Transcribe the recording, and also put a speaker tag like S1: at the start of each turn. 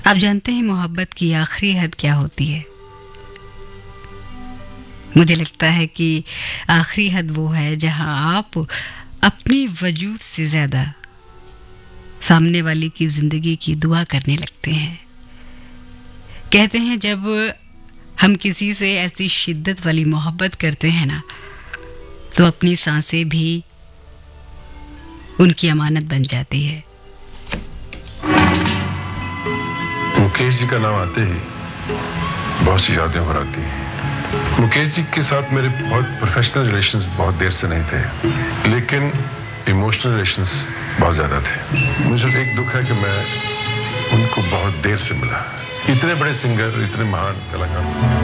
S1: आप जानते हैं मोहब्बत की आखिरी हद क्या होती है? मुझे लगता है कि आखिरी हद वो है जहां आप अपने वजूद से ज्यादा सामने वाले की जिंदगी की दुआ करने लगते हैं। कहते हैं जब हम किसी से ऐसी शिद्दत वाली मोहब्बत करते हैं ना, तो अपनी सांसें भी उनकी अमानत बन जाती है।
S2: मुकेश जी का नाम आते ही बहुत सी यादें हो आती हैं। मुकेश जी के साथ मेरे बहुत प्रोफेशनल रिलेशंस बहुत देर से नहीं थे, लेकिन इमोशनल रिलेशंस बहुत ज़्यादा थे। मुझे सिर्फ एक दुख है कि मैं उनको बहुत देर से मिला। इतने बड़े सिंगर, इतने महान कलाकार।